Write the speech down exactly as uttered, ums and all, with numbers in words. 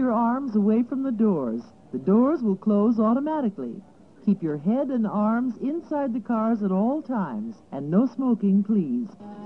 your arms away from the doors. The doors will close automatically. Keep your head and arms inside the cars at all times, and no smoking, please.